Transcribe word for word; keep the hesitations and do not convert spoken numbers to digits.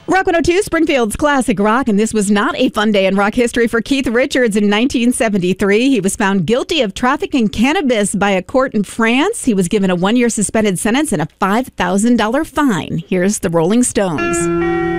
Rock one oh two, Springfield's classic rock, and this was not a fun day in rock history for Keith Richards in nineteen seventy-three. He was found guilty of trafficking cannabis by a court in France. He was given a one-year suspended sentence and a five thousand dollars fine. Here's the Rolling Stones.